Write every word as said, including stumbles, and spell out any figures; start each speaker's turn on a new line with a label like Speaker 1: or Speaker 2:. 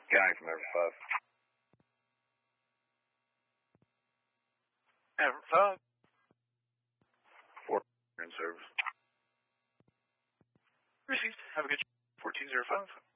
Speaker 1: Guy from Everett five.
Speaker 2: Everett five.
Speaker 1: Four in service.
Speaker 2: Received. Have a good fourteen zero five.